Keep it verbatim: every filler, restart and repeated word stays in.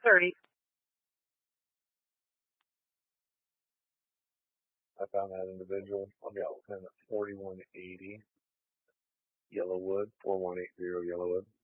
thirty. I found that individual. I've got him at forty-one eighty. Yellowwood, four one eight zero Yellowwood.